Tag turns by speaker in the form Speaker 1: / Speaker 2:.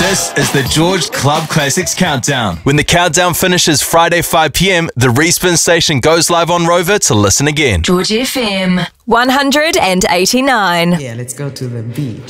Speaker 1: This is the George Club Classics Countdown.
Speaker 2: When the countdown finishes Friday 5 p.m, the Respin station goes live on Rover to listen again.
Speaker 3: George FM
Speaker 4: 189.
Speaker 5: Yeah, let's go to the beach.